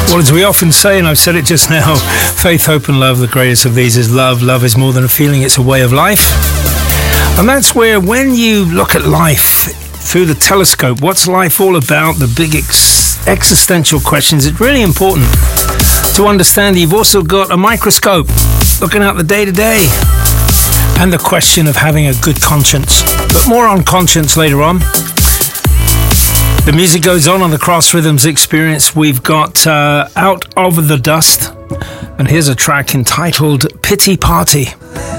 Well, as we often say, and I've said it just now, faith, hope and love, the greatest of these is love. Love is more than a feeling, it's a way of life. And that's where, when you look at life through the telescope, what's life all about, the big existential questions, it's really important to understand you've also got a microscope looking at the day-to-day and the question of having a good conscience. But more on conscience later on. The music goes on the Cross Rhythms Experience. We've got Out of the Dust, and here's a track entitled Pity Party.